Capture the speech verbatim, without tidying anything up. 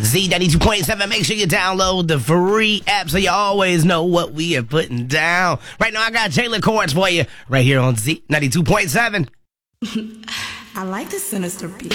Z ninety-two point seven. Make sure you download the free app so you always know what we are putting down. Right now, I got Jayla Chords for you right here on Z ninety-two point seven. I like the sinister beat.